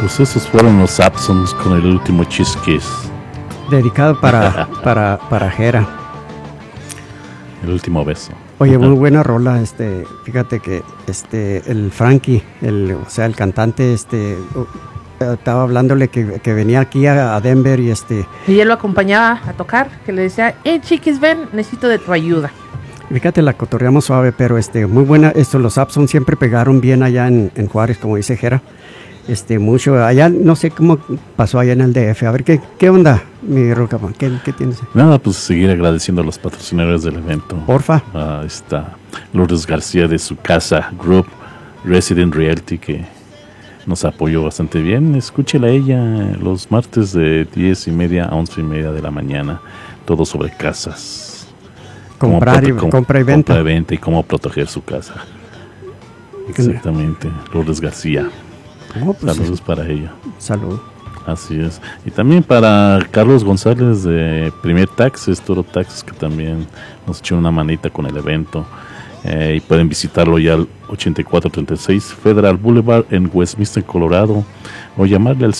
Pues esos fueron los Absons con el último Kiss Kiss. Dedicado para Jera. El último beso. Oye, muy buena rola, fíjate que el Frankie, el cantante, estaba hablándole que venía aquí a Denver y Y él lo acompañaba a tocar, que le decía, chiquis, ven, necesito de tu ayuda. Fíjate, la cotorreamos suave, pero muy buena, los Absons siempre pegaron bien allá en Juárez, como dice Jera. Mucho, allá, no sé cómo pasó allá en el DF, a ver, ¿qué onda, mi Roca? ¿Qué tienes? Nada, pues seguir agradeciendo a los patrocinadores del evento. Porfa. Está Lourdes García de su casa Group Resident Realty, que nos apoyó bastante bien. Escúchela a ella los martes de 10:30 a 11:30 de la mañana, todo sobre casas. Compra y venta. Compra y venta y cómo proteger su casa. Exactamente, Lourdes García. Pues saludos para ella. Salud. Así es. Y también para Carlos González de Primer Taxes, Toro Taxes, que también nos echó una manita con el evento. Y pueden visitarlo ya al 8436 Federal Boulevard en Westminster, Colorado, o llamarle al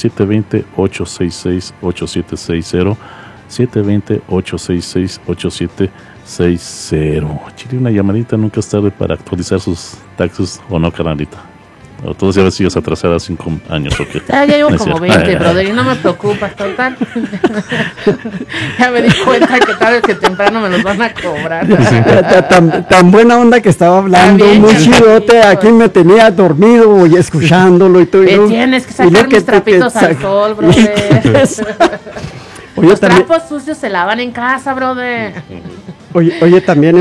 720-866-8760, 720-866-8760. Chile, una llamadita, nunca es tarde para actualizar sus taxes, o no, carnalita. O todos ya sigues atrasada 5 años, ¿o qué? Ya llevo como 20, brother, y no me preocupas, total. Ya me di cuenta que tarde que temprano me los van a cobrar. Sí. Tan buena onda que estaba hablando, muy chidote, aquí me tenía dormido y escuchándolo y todo. Tienes que sacar mis trapitos al sol, brother. Los trapos sucios se lavan en casa, brother. Oye, también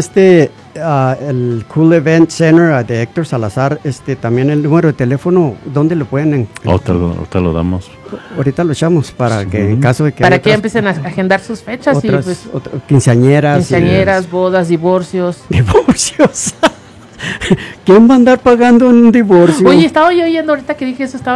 el Cool Event Center de Héctor Salazar, también el número de teléfono, ¿dónde lo pueden? Ahorita lo damos. Ahorita lo echamos para que en caso de que... Para que empiecen a agendar sus fechas. Quinceañeras, bodas, divorcios. Divorcios. ¿Quién va a andar pagando un divorcio? Oye, estaba yo oyendo, ahorita que dije eso,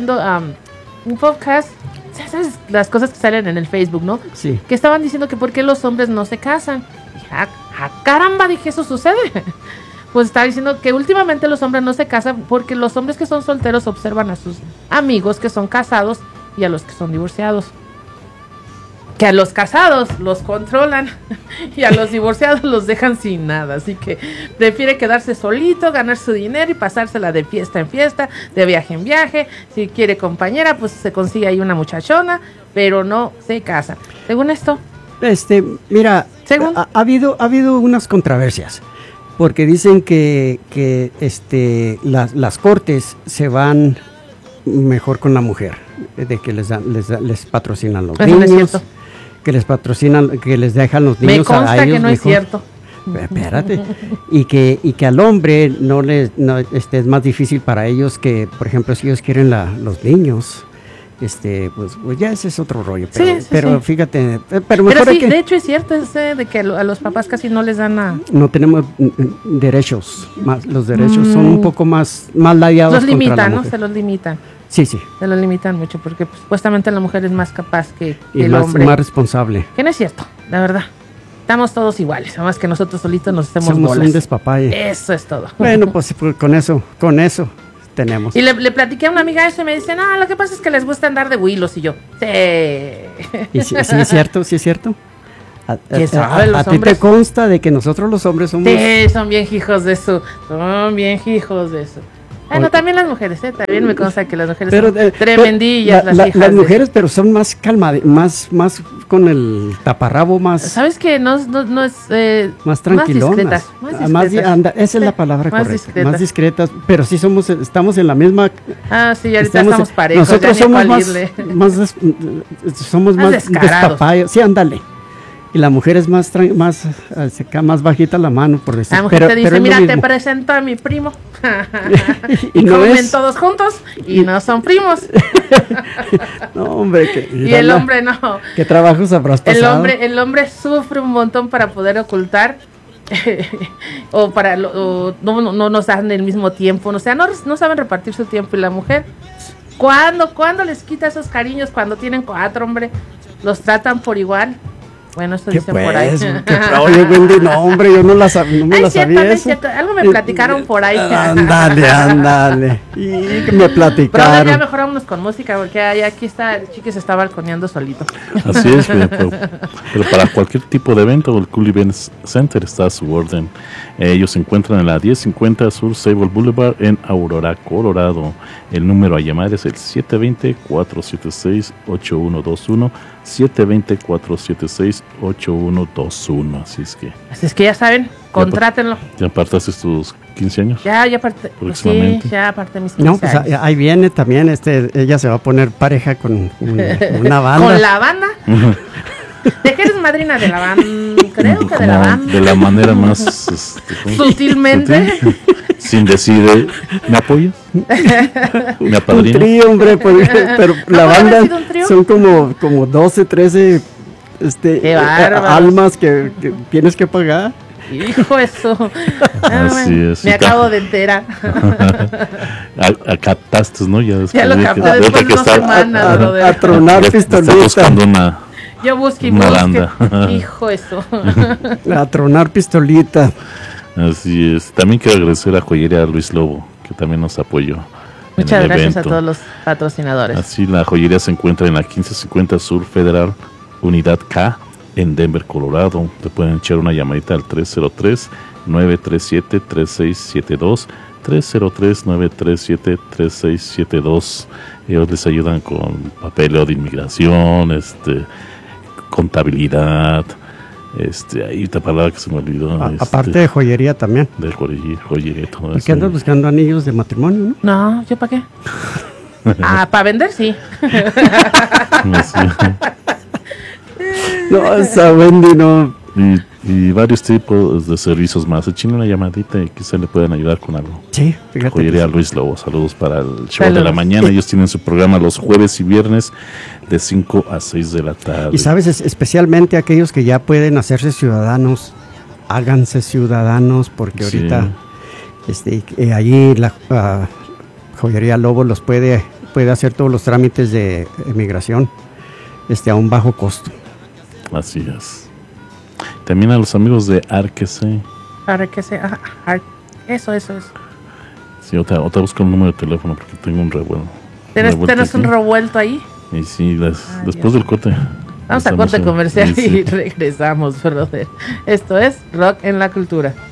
un podcast, ¿sabes? Las cosas que salen en el Facebook, ¿no? Sí. Que estaban diciendo que por qué los hombres no se casan. Caramba, dije, eso sucede. Pues estaba diciendo que últimamente los hombres no se casan porque los hombres que son solteros observan a sus amigos que son casados y a los que son divorciados. Que a los casados los controlan y a los divorciados los dejan sin nada. Así que prefiere quedarse solito, ganar su dinero y pasársela de fiesta en fiesta, de viaje en viaje. Si quiere compañera, pues se consigue ahí una muchachona, pero no se casa. Según esto. Mira, ha habido unas controversias, porque dicen que las cortes se van mejor con la mujer, de que les patrocinan los niños, no es cierto. Que les patrocinan, que les dejan los niños a ellos. Me consta que no es cierto. Espérate. y que al hombre es más difícil para ellos, que por ejemplo si ellos quieren los niños. Pues ya ese es otro rollo, pero sí. Fíjate, pero sí, de hecho es cierto de que a los papás casi no les dan no tenemos derechos, los derechos son un poco más ladeados. Los limitan, ¿no? Se los limitan. Sí. Se los limitan mucho porque supuestamente la mujer es más capaz que el hombre. Más responsable. Que no es cierto, la verdad. Estamos todos iguales, además que nosotros solitos nos hacemos bolas. Somos un despapalle. Eso es todo. Bueno, pues con eso tenemos. Y le platiqué a una amiga eso y me dice, no, lo que pasa es que les gusta andar de huilos. Y yo, sí. ¿Y sí es cierto? ¿A hombres? ti te consta de que nosotros los hombres somos...? Sí, son bien hijos de eso. Bueno, también las mujeres, también me consta que las mujeres son tremendillas, las hijas. Las mujeres, pero son más calmadas, más con el taparrabo, más... ¿Sabes qué? No es... más tranquilonas. Más discretas. Esa es la palabra correcta. Más discretas, pero sí estamos en la misma... sí, ahorita estamos parejos. Nosotros somos más despapayos. Sí, ándale. Y la mujer es más bajita la mano, por decir. La mujer te dice, mira, te presento a mi primo. y no comen todos juntos y no son primos. No, hombre. Y el hombre no. ¿Qué trabajos habrás pasado? El hombre sufre un montón para poder ocultar. No nos dan el mismo tiempo. O sea, no saben repartir su tiempo. Y la mujer, ¿cuándo les quita esos cariños? Cuando tienen 4, hombre, los tratan por igual. Bueno, esto ¿Qué dicen por ahí. Oye, Wendy, no, hombre, yo no la sabía, no me Ay, la cierto, sabía no es eso. cierto. Algo me platicaron por ahí. Ándale. Y que me Brother, ya platicaron. mejor vámonos con música, porque aquí está, el chique se está balconeando solito. Así es, pero para cualquier tipo de evento, el Cool Event Center está a su orden. Ellos se encuentran en la 1050 Sur Sable Boulevard en Aurora, Colorado. El número a llamar es el 720-476-8121. 720-476-8121. Así es que ya saben, contrátenlo. ¿Ya apartaste tus 15 años? Ya aparte. Próximamente. Sí, ya aparte mis 15 No, pues años. ahí viene también, ella se va a poner pareja con una banda. ¿Con la banda? ¿De qué eres madrina de la banda? Creo que de la banda. De la manera más Sutilmente. sutil, sin decir, ¿me apoyas? ¿Me Un apadrinas? trío, hombre, pero la puede haber banda sido un trío? son como 12, 13 Qué bárbaros. almas que tienes que pagar. Hijo eso. Así es. Me acabo de enterar. Captaste, ¿no? Ya lo capté después de 2 semanas, brother. A tronar está pistolita. buscando una Yo busqué y Una busqué. banda. Hijo eso. A tronar pistolita. Así es. También quiero agradecer a Joyería Luis Lobo, que también nos apoyó. Muchas en el gracias evento. a todos los patrocinadores. Así, la joyería se encuentra en la 1550 Sur Federal, Unidad K, en Denver, Colorado. Te pueden echar una llamadita al 303-937-3672. 303-937-3672. Ellos les ayudan con papeleo de inmigración, contabilidad, hay otra palabra que se me olvidó. Aparte de joyería también. De joyería, todo Porque eso. andas buscando anillos de matrimonio, ¿no? No, ¿yo para qué? Para vender, sí. Así. No, esa Wendy no. Y varios tipos de servicios más. Echen una llamadita y quizá le puedan ayudar con algo. Sí, fíjate. Joyería Luis Lobo, saludos para el show Saludos. de la mañana. Ellos tienen su programa los jueves y viernes de 5 a 6 de la tarde. Y sabes, especialmente aquellos que ya pueden hacerse ciudadanos, háganse ciudadanos, porque Sí. ahorita allí la Joyería Lobo los puede hacer todos los trámites de emigración a un bajo costo. Así es. También a los amigos de Arquese. Para que sea. Eso. Sí, otra busco un número de teléfono porque tengo un revuelo. ¿Tienes un aquí. revuelto ahí? Y sí, después Dios. del corte. Vamos a estamos corte en- comercial sí, y sí. regresamos, brother. Esto es Rock en la Cultura.